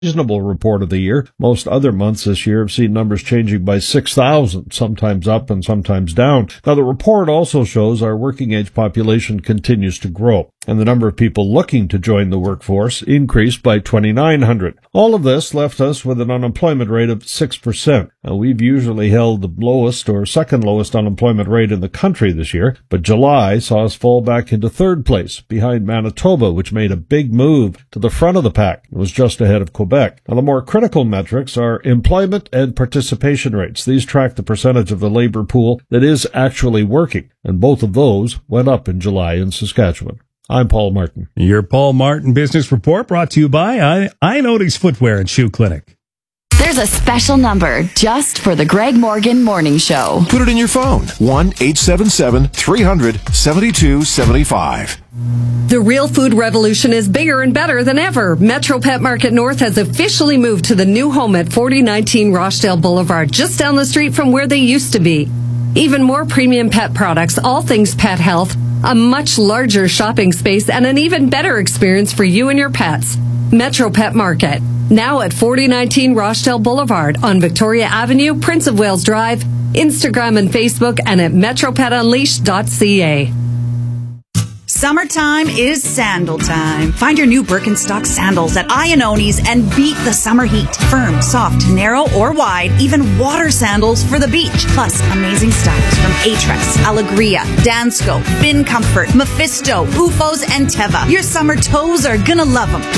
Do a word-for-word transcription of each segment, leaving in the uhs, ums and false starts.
Reasonable report of the year. Most other months this year have seen numbers changing by six thousand, sometimes up and sometimes down. Now, the report also shows our working age population continues to grow, and the number of people looking to join the workforce increased by twenty-nine hundred. All of this left us with an unemployment rate of six percent. Now, we've usually held the lowest or second lowest unemployment rate in the country this year, but July saw us fall back into third place, behind Manitoba, which made a big move to the front of the pack. It was just ahead of Quebec. Now, the more critical metrics are employment and participation rates. These track the percentage of the labor pool that is actually working, and both of those went up in July in Saskatchewan. I'm Paul Martin. Your Paul Martin Business Report brought to you by I- Ionodes Footwear and Shoe Clinic. There's a special number just for the Greg Morgan Morning Show. Put it in your phone. one eight seven seven, three hundred, seventy-two seventy-five. The real food revolution is bigger and better than ever. Metro Pet Market North has officially moved to the new home at forty nineteen Rochdale Boulevard, just down the street from where they used to be. Even more premium pet products, all things pet health, a much larger shopping space, and an even better experience for you and your pets. Metro Pet Market, now at forty nineteen Rochdale Boulevard on Victoria Avenue, Prince of Wales Drive, Instagram and Facebook, and at metro pet unleashed dot c a. Summertime is sandal time. Find your new Birkenstock sandals at Ionones and beat the summer heat. Firm, soft, narrow, or wide, even water sandals for the beach. Plus, amazing styles from Aetrex, Alegria, Dansko, Fin Comfort, Mephisto, U F Os, and Teva. Your summer toes are gonna love them.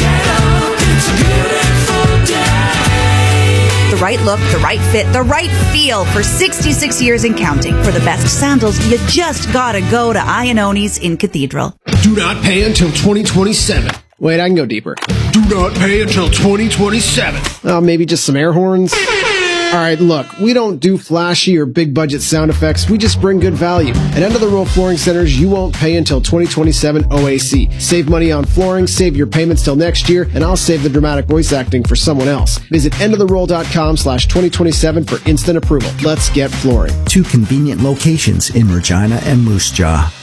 The right look, the right fit, the right feel for sixty-six years and counting. For the best sandals, you just gotta go to Ionones in Cathedral. Do not pay until twenty twenty-seven. Wait, I can go deeper. Do not pay until twenty twenty-seven. Oh, maybe just some air horns? All right, look, we don't do flashy or big budget sound effects. We just bring good value. At End of the Row Flooring Centers, you won't pay until twenty twenty-seven O A C. Save money on flooring, save your payments till next year, and I'll save the dramatic voice acting for someone else. Visit end of the roll dot com slash twenty twenty-seven for instant approval. Let's get flooring. Two convenient locations in Regina and Moose Jaw.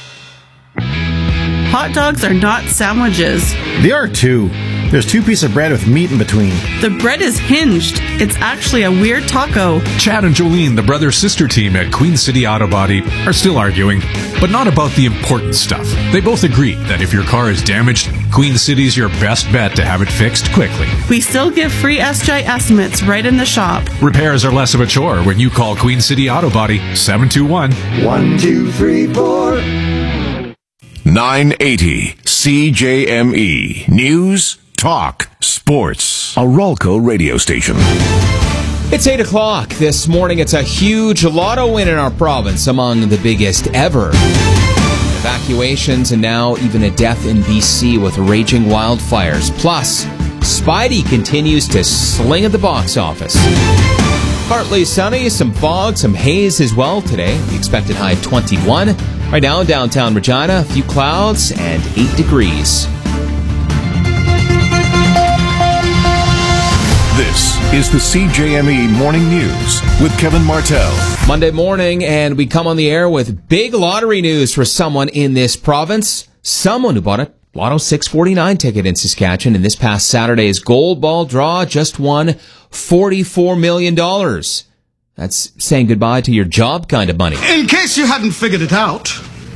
Hot dogs are not sandwiches. They are too. There's two pieces of bread with meat in between. The bread is hinged. It's actually a weird taco. Chad and Jolene, the brother-sister team at Queen City Auto Body, are still arguing, but not about the important stuff. They both agree that if your car is damaged, Queen City's your best bet to have it fixed quickly. We still give free S J estimates right in the shop. Repairs are less of a chore when you call Queen City Auto Body, seven two one, one two three four. nine eighty C J M E News, Talk, Sports. A Rolco radio station. It's eight o'clock this morning. It's a huge lotto win in our province, among the biggest ever. Evacuations and now even a death in B C with raging wildfires. Plus, Spidey continues to sling at the box office. Partly sunny, some fog, some haze as well today. The expected high of twenty-one. Right now in downtown Regina, a few clouds and eight degrees. This is the C J M E Morning News with Kevin Martell. Monday morning, and we come on the air with big lottery news for someone in this province. Someone who bought a Lotto six forty-nine ticket in Saskatchewan in this past Saturday's Gold Ball draw just won forty-four million dollars. That's saying goodbye to your job kind of money. In case you hadn't figured it out,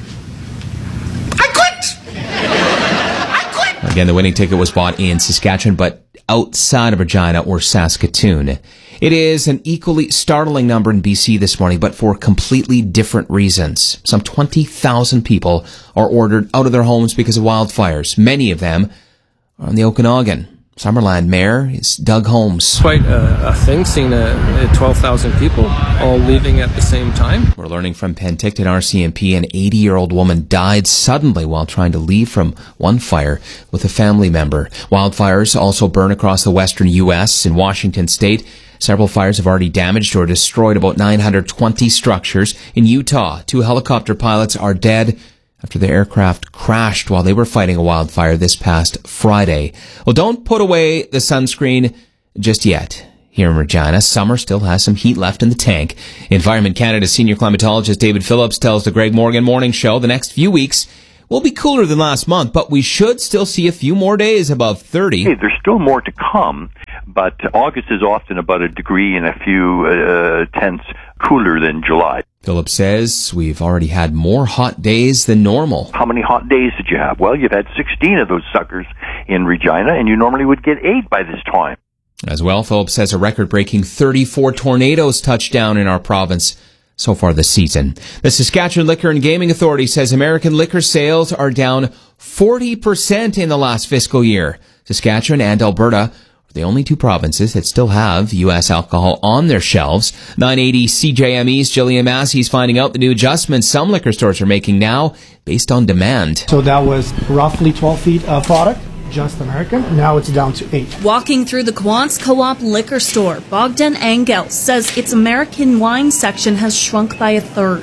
I quit! I quit! Again, the winning ticket was bought in Saskatchewan, but outside of Regina or Saskatoon. It is an equally startling number in B C this morning, but for completely different reasons. Some twenty thousand people are ordered out of their homes because of wildfires. Many of them are on the Okanagan. Summerland Mayor is Doug Holmes. Quite a, a thing, seeing a, a twelve thousand people all leaving at the same time. We're learning from Penticton R C M P an eighty-year-old woman died suddenly while trying to leave from one fire with a family member. Wildfires also burn across the western U S In Washington state, several fires have already damaged or destroyed about nine hundred twenty structures. In Utah, two helicopter pilots are dead after the aircraft crashed while they were fighting a wildfire this past Friday. Well, don't put away the sunscreen just yet. Here in Regina, summer still has some heat left in the tank. Environment Canada's senior climatologist David Phillips tells the Greg Morgan Morning Show the next few weeks will be cooler than last month, but we should still see a few more days above thirty. Hey, there's still more to come, but August is often about a degree and a few uh, tenths cooler than July. Philip says we've already had more hot days than normal. How many hot days did you have? Well, you've had sixteen of those suckers in Regina, and you normally would get eight by this time. As well, Philip says a record-breaking thirty-four tornadoes touched down in our province so far this season. The Saskatchewan Liquor and Gaming Authority says American liquor sales are down forty percent in the last fiscal year. Saskatchewan and Alberta are the only two provinces that still have U S alcohol on their shelves. nine eighty C J M E's Jillian Massey's finding out the new adjustments some liquor stores are making now based on demand. So that was roughly twelve feet of product, just American. Now it's down to eight. Walking through the Quants Co-op liquor store, Bogdan Angel says its American wine section has shrunk by a third.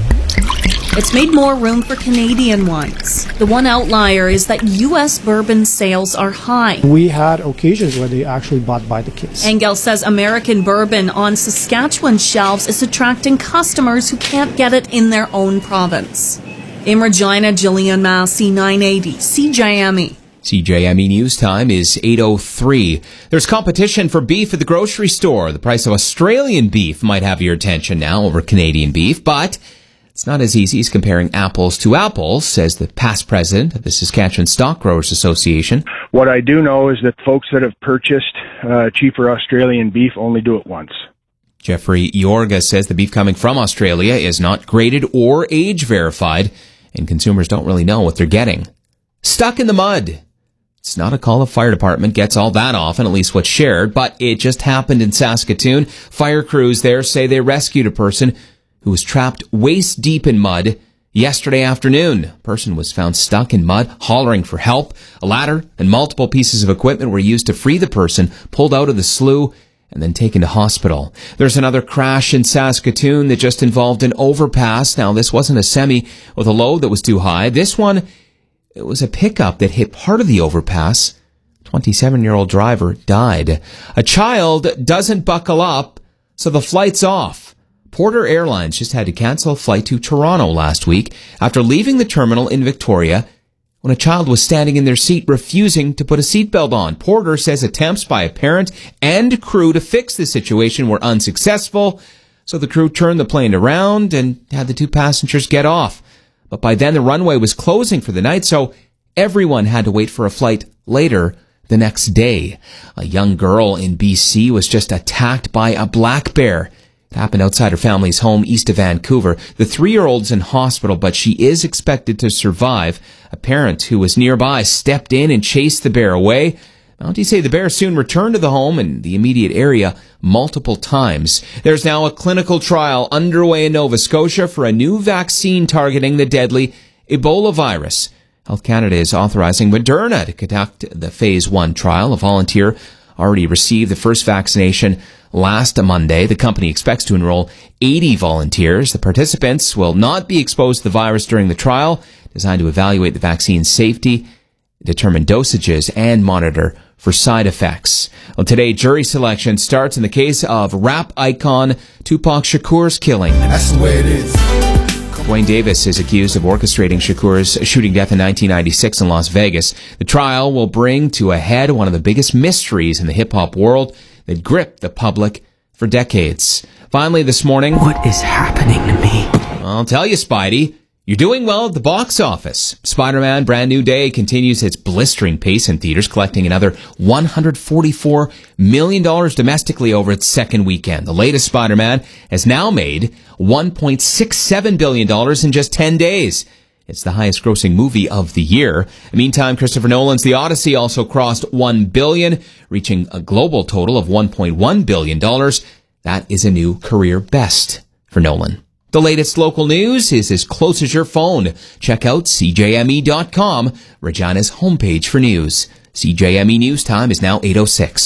It's made more room for Canadian wines. The one outlier is that U S bourbon sales are high. We had occasions where they actually bought by the case. Angel says American bourbon on Saskatchewan shelves is attracting customers who can't get it in their own province. In Regina, Jillian Massey, nine eighty C J M E. C J M E News Time is eight oh three. There's competition for beef at the grocery store. The price of Australian beef might have your attention now over Canadian beef, but it's not as easy as comparing apples to apples, says the past president of the Saskatchewan Stock Growers Association. What I do know is that folks that have purchased uh, cheaper Australian beef only do it once. Jeffrey Yorga says the beef coming from Australia is not graded or age verified, and consumers don't really know what they're getting. Stuck in the mud. It's not a call the fire department gets all that often, at least what's shared, but it just happened in Saskatoon. Fire crews there say they rescued a person who was trapped waist deep in mud yesterday afternoon. A person was found stuck in mud, hollering for help. A ladder and multiple pieces of equipment were used to free the person, pulled out of the slough, and then taken to hospital. There's another crash in Saskatoon that just involved an overpass. Now, this wasn't a semi with a load that was too high. This one, it was a pickup that hit part of the overpass. twenty-seven-year-old driver died. A child doesn't buckle up, so the flight's off. Porter Airlines just had to cancel a flight to Toronto last week after leaving the terminal in Victoria when a child was standing in their seat refusing to put a seatbelt on. Porter says attempts by a parent and crew to fix the situation were unsuccessful, so the crew turned the plane around and had the two passengers get off. But by then the runway was closing for the night, so everyone had to wait for a flight later the next day. A young girl in B C was just attacked by a black bear. It happened outside her family's home east of Vancouver. The three-year-old's in hospital, but she is expected to survive. A parent who was nearby stepped in and chased the bear away. Mounties say the bear soon returned to the home and the immediate area multiple times. There's now a clinical trial underway in Nova Scotia for a new vaccine targeting the deadly Ebola virus. Health Canada is authorizing Moderna to conduct the phase one trial. A volunteer already received the first vaccination last Monday. The company expects to enroll eighty volunteers. The participants will not be exposed to the virus during the trial, designed to evaluate the vaccine's safety, determine dosages, and monitor for side effects. Well, today, jury selection starts in the case of rap icon Tupac Shakur's killing. That's the way it is. Dwayne Davis is accused of orchestrating Shakur's shooting death in nineteen ninety-six in Las Vegas. The trial will bring to a head one of the biggest mysteries in the hip-hop world that gripped the public for decades. Finally this morning... What is happening to me? I'll tell you, Spidey. You're doing well at the box office. Spider-Man Brand New Day continues its blistering pace in theaters, collecting another one hundred forty-four million dollars domestically over its second weekend. The latest Spider-Man has now made one point six seven billion dollars in just ten days. It's the highest grossing movie of the year. Meantime, Christopher Nolan's The Odyssey also crossed one billion dollars, reaching a global total of one point one billion dollars. That is a new career best for Nolan. The latest local news is as close as your phone. Check out C J M E dot com, Regina's homepage for news. C J M E News Time is now eight oh six.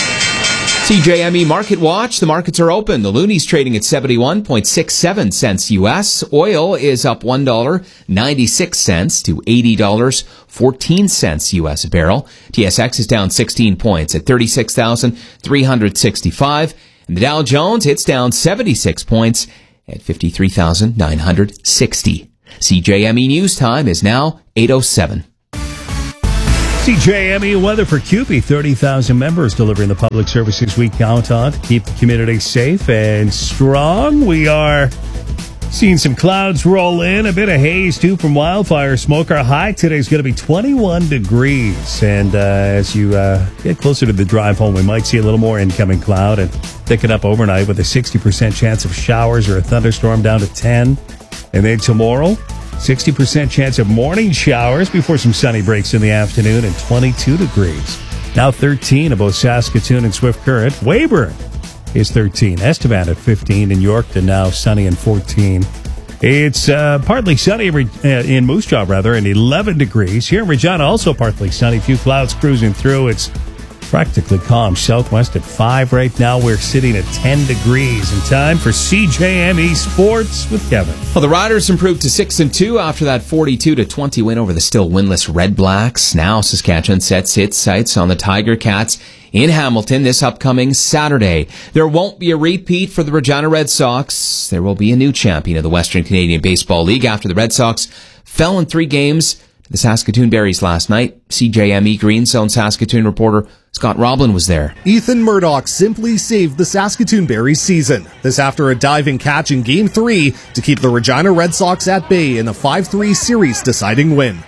C J M E Market Watch. The markets are open. The Looney's trading at seventy-one point six seven cents U S. Oil is up one dollar and ninety-six cents to eighty dollars and fourteen cents U S a barrel. T S X is down sixteen points at thirty-six thousand three hundred sixty-five. And the Dow Jones, it's down seventy-six points at fifty-three thousand nine hundred sixty. C J M E News Time is now eight oh seven. C J M E weather for C U P E. thirty thousand members delivering the public services we count on to keep the community safe and strong. We are seeing some clouds roll in, a bit of haze too from wildfire smoke. Our high today is going to be twenty-one degrees. And uh, as you uh, get closer to the drive home, we might see a little more incoming cloud and thicken up overnight with a sixty percent chance of showers or a thunderstorm down to ten. And then tomorrow, sixty percent chance of morning showers before some sunny breaks in the afternoon and twenty-two degrees. Now thirteen at both Saskatoon and Swift Current. Weyburn is thirteen. Estevan at fifteen. In Yorkton now sunny and fourteen. It's uh, partly sunny in Moose Jaw, rather, and eleven degrees. Here in Regina, also partly sunny. Few clouds cruising through. It's practically calm. Southwest at five right now. We're sitting at ten degrees. And time for C J M E Sports with Kevin. Well, the Riders improved to six and two after that forty-two to twenty win over the still winless Red Blacks. Now Saskatchewan sets its sights on the Tiger Cats in Hamilton this upcoming Saturday. There won't be a repeat for the Regina Red Sox. There will be a new champion of the Western Canadian Baseball League after the Red Sox fell in three games to the Saskatoon Berries last night. C J M E Green Zone Saskatoon reporter Scott Roblin was there. Ethan Murdoch simply saved the Saskatoon Berries season. This after a diving catch in Game three to keep the Regina Red Sox at bay in a five three series deciding win.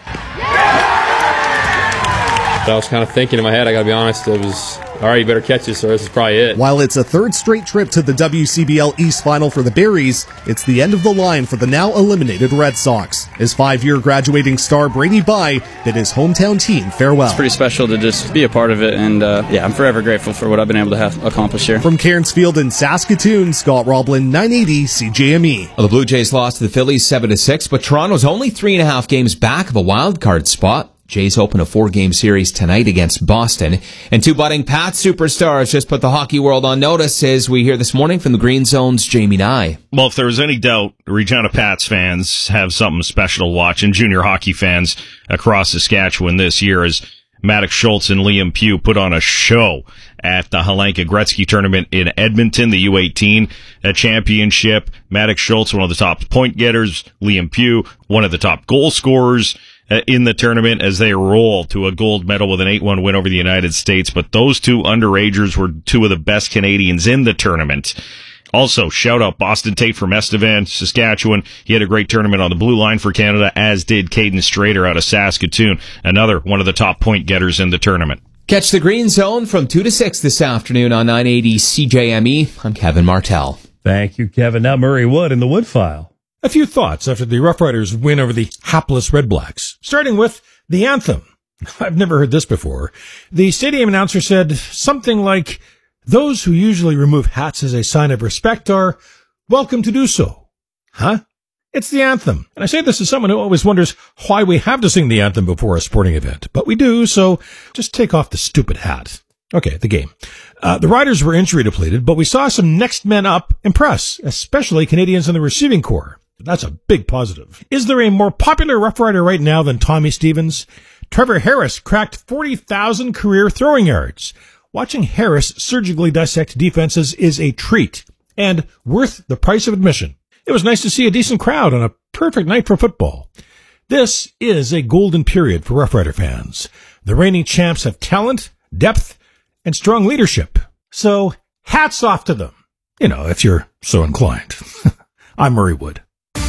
I was kind of thinking in my head, I gotta be honest, it was, all right, you better catch this, or this is probably it. While it's a third straight trip to the W C B L East Final for the Berries, it's the end of the line for the now eliminated Red Sox. His five-year graduating star Brady Bye bid his hometown team farewell. It's pretty special to just be a part of it, and uh, yeah, I'm forever grateful for what I've been able to have accomplished here. From Cairns Field in Saskatoon, Scott Roblin, nine eighty C J M E. Well, the Blue Jays lost to the Phillies seven to six, but Toronto's only three and a half games back of a wild card spot. Jays open a four-game series tonight against Boston. And two budding Pats superstars just put the hockey world on notice, as we hear this morning from the Green Zone's Jamie Nye. Well, if there was any doubt, Regina Pats fans have something special to watch, and junior hockey fans across Saskatchewan this year, as Maddox Schultz and Liam Pugh put on a show at the Helenka Gretzky tournament in Edmonton, the U eighteen a championship. Maddox Schultz, one of the top point getters. Liam Pugh, one of the top goal scorers in the tournament, as they roll to a gold medal with an eight one win over the United States. But those two underagers were two of the best Canadians in the tournament. Also, shout out Boston Tate from Estevan, Saskatchewan. He had a great tournament on the blue line for Canada, as did Caden Strader out of Saskatoon, another one of the top point getters in the tournament. Catch the Green Zone from two to six this afternoon on nine eighty C J M E. I'm Kevin Martell. Thank you, Kevin. Now Murray Wood in the Wood File. A few thoughts after the Rough Riders win over the hapless Red Blacks, starting with the anthem. I've never heard this before. The stadium announcer said something like, "Those who usually remove hats as a sign of respect are welcome to do so." Huh? It's the anthem. And I say this as someone who always wonders why we have to sing the anthem before a sporting event. But we do, so just take off the stupid hat. Okay, the game. Uh, the Riders were injury depleted, but we saw some next men up impress, especially Canadians in the receiving corps. That's a big positive. Is there a more popular Rough Rider right now than Tommy Stevens? Trevor Harris cracked forty thousand career throwing yards. Watching Harris surgically dissect defenses is a treat and worth the price of admission. It was nice to see a decent crowd on a perfect night for football. This is a golden period for Rough Rider fans. The reigning champs have talent, depth, and strong leadership. So hats off to them. You know, if you're so inclined. I'm Murray Wood.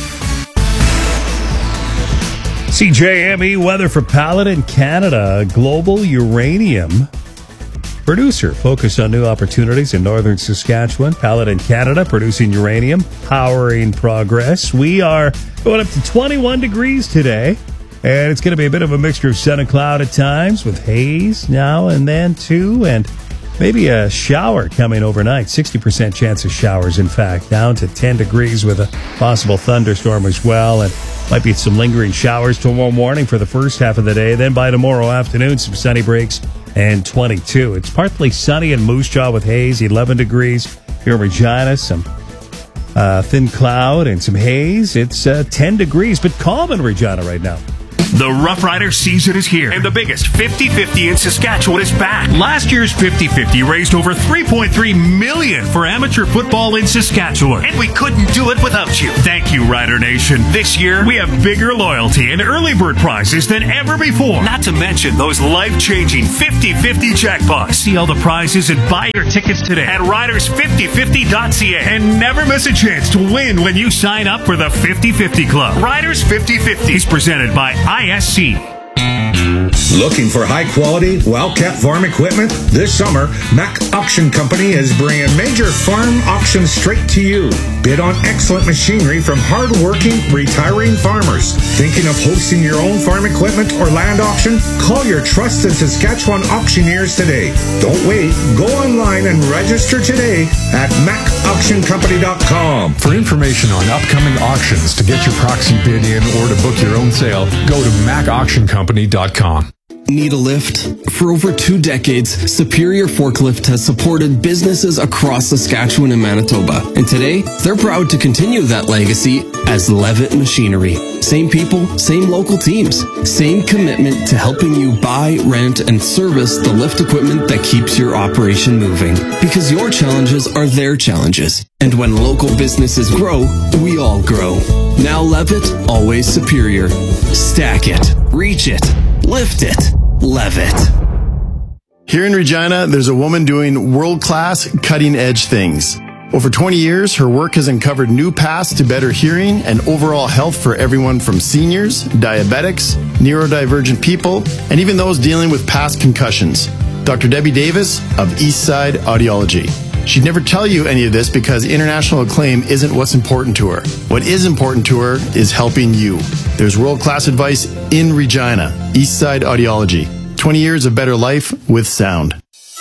C J M E weather for Paladin Canada. Global uranium producer focused on new opportunities in northern Saskatchewan. Paladin Canada producing uranium, powering progress. We are going up to twenty-one degrees today, and it's going to be a bit of a mixture of sun and cloud at times, with haze now and then too, and maybe a shower coming overnight. sixty percent chance of showers, in fact, down to ten degrees with a possible thunderstorm as well, and might be some lingering showers tomorrow morning for the first half of the day. Then by tomorrow afternoon, some sunny breaks and twenty-two. It's partly sunny in Moose Jaw with haze, eleven degrees. Here in Regina, some uh, thin cloud and some haze. It's uh, ten degrees, but calm in Regina right now. The Rough Rider season is here, and the biggest fifty-fifty in Saskatchewan is back. Last year's fifty-fifty raised over three point three million dollars for amateur football in Saskatchewan, and we couldn't do it without you. Thank you, Rider Nation. This year, we have bigger loyalty and early bird prizes than ever before. Not to mention those life-changing fifty-fifty jackpots. See all the prizes and buy your tickets today at riders fifty fifty dot c a, and never miss a chance to win when you sign up for the fifty-fifty Club. Riders fifty fifty is presented by I S C. Looking for high-quality, well-kept farm equipment? This summer, Mack Auction Company is bringing major farm auctions straight to you. Bid on excellent machinery from hard-working, retiring farmers. Thinking of hosting your own farm equipment or land auction? Call your trusted Saskatchewan auctioneers today. Don't wait. Go online and register today at mack auction company dot com. For information on upcoming auctions, to get your proxy bid in, or to book your own sale, go to mack auction company dot com. Need a lift? For over two decades, Superior Forklift has supported businesses across Saskatchewan and Manitoba. And today, they're proud to continue that legacy as Levitt Machinery. Same people, same local teams, same commitment to helping you buy, rent, and service the lift equipment that keeps your operation moving. Because your challenges are their challenges. And when local businesses grow, we all grow. Now Levitt, always superior. Stack it, reach it, lift it, Levitt. Here in Regina, there's a woman doing world-class, cutting-edge things. Over twenty years, her work has uncovered new paths to better hearing and overall health for everyone from seniors, diabetics, neurodivergent people, and even those dealing with past concussions. Doctor Debbie Davis of Eastside Audiology. She'd never tell you any of this because international acclaim isn't what's important to her. What is important to her is helping you. There's world-class advice in Regina. Eastside Audiology. twenty years of better life with sound.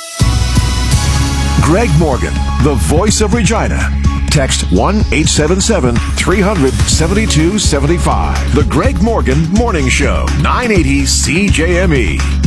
Greg Morgan, the voice of Regina. Text one eight seven seven, three hundred, seventy-two seventy-five. The Greg Morgan Morning Show, nine eighty C J M E.